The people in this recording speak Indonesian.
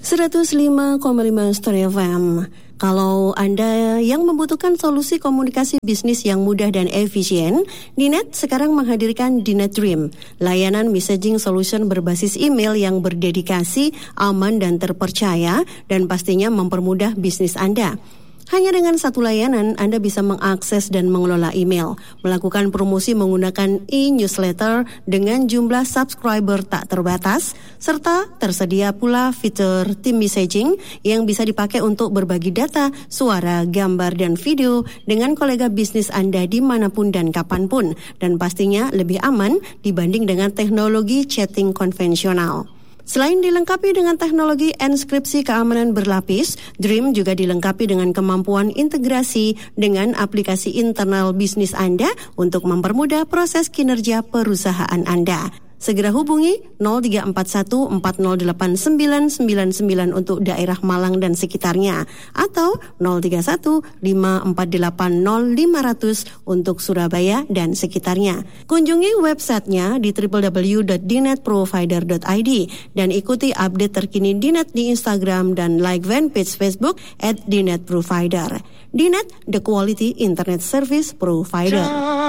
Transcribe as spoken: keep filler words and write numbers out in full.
seratus lima koma lima Story F M. Kalau Anda yang membutuhkan solusi komunikasi bisnis yang mudah dan efisien, Dinet sekarang menghadirkan Dinet Dream, layanan messaging solution berbasis email yang berdedikasi, aman dan terpercaya, dan pastinya mempermudah bisnis Anda. Hanya dengan satu layanan, Anda bisa mengakses dan mengelola email, melakukan promosi menggunakan e-newsletter dengan jumlah subscriber tak terbatas, serta tersedia pula fitur team messaging yang bisa dipakai untuk berbagi data, suara, gambar, dan video dengan kolega bisnis Anda dimanapun dan kapanpun, dan pastinya lebih aman dibanding dengan teknologi chatting konvensional. Selain dilengkapi dengan teknologi enskripsi keamanan berlapis, Dream juga dilengkapi dengan kemampuan integrasi dengan aplikasi internal bisnis Anda untuk mempermudah proses kinerja perusahaan Anda. Segera hubungi nol tiga empat satu empat nol delapan sembilan sembilan sembilan untuk daerah Malang dan sekitarnya atau nol tiga satu lima empat delapan nol lima nol nol untuk Surabaya dan sekitarnya. Kunjungi websitenya di w w w dot dinet provider dot i d dan ikuti update terkini Dinet di Instagram dan like fanpage Facebook at Dinet Provider. Dinet, the quality internet service provider.